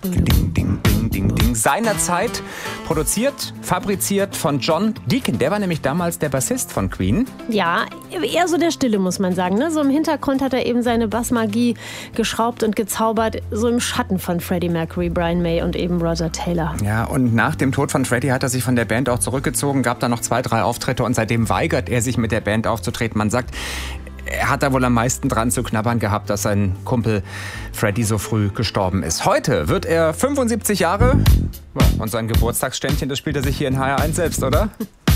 Ding, ding, ding, ding, ding. Seinerzeit produziert, fabriziert von John Deacon. Der war nämlich damals der Bassist von Queen. Ja, eher so der Stille, muss man sagen. Ne? So im Hintergrund hat er eben seine Bassmagie geschraubt und gezaubert. So im Schatten von Freddie Mercury, Brian May und eben Roger Taylor. Ja, und nach dem Tod von Freddie hat er sich von der Band auch zurückgezogen, gab da noch 2, 3 Auftritte und seitdem weigert er sich mit der Band aufzutreten. Man sagt, er hat da wohl am meisten dran zu knabbern gehabt, dass sein Kumpel Freddie so früh gestorben ist. Heute wird er 75 Jahre und sein Geburtstagsständchen, das spielt er sich hier in HR1 selbst, oder?